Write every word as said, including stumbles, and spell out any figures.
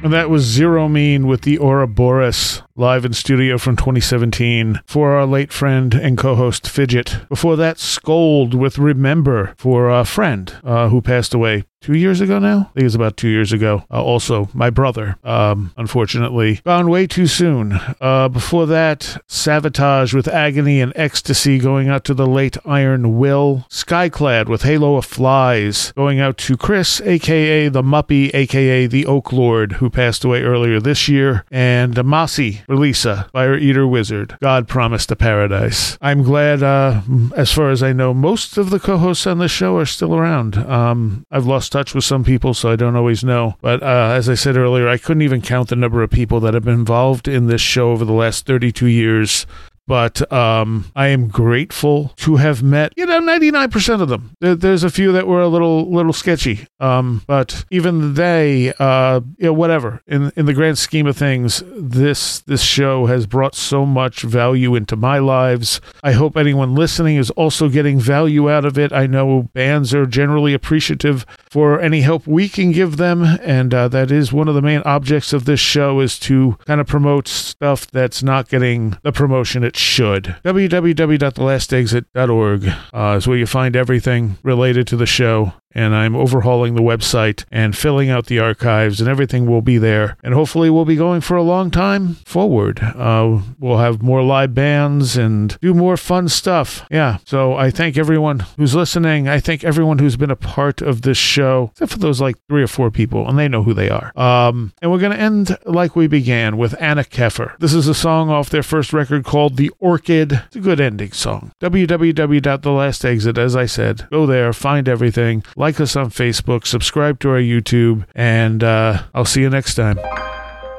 And that was Zero Mean with the Ouroboros, live in studio from twenty seventeen for our late friend and co-host Fidget. Before that, Scold with Remember for a friend uh, who passed away two years ago now? I think it was about two years ago. Uh, also, my brother, um, unfortunately, gone way too soon. Uh, before that, Savatage with Agony and Ecstasy going out to the late Iron Will. Skyclad with Halo of Flies going out to Chris, a k a. the Muppy, a k a the Oak Lord, who passed away earlier this year. And Masi, Relisa, Fire Eater Wizard, God Promised a Paradise. I'm glad, uh, as far as I know, most of the co-hosts on this show are still around. Um, I've lost touch with some people, so I don't always know. But uh, as I said earlier, I couldn't even count the number of people that have been involved in this show over the last thirty-two years. But um, I am grateful to have met, you know, ninety-nine percent of them. There, there's a few that were a little little sketchy. Um, but even they, uh, you know, whatever. In in the grand scheme of things, this this show has brought so much value into my lives. I hope anyone listening is also getting value out of it. I know bands are generally appreciative for any help we can give them. And uh, that is one of the main objects of this show, is to kind of promote stuff that's not getting the promotion it should. w w w dot the last exit dot org uh, is where you find everything related to the show. And I'm overhauling the website and filling out the archives, and everything will be there. And hopefully we'll be going for a long time forward. Uh, we'll have more live bands and do more fun stuff. Yeah, so I thank everyone who's listening. I thank everyone who's been a part of this show, except for those like three or four people, and they know who they are. Um, and we're going to end like we began, with Anna Keffer. This is a song off their first record called The Orchid. It's a good ending song. w w w dot the last exit, as I said. Go there, find everything. Like us on Facebook, subscribe to our YouTube, and uh, I'll see you next time.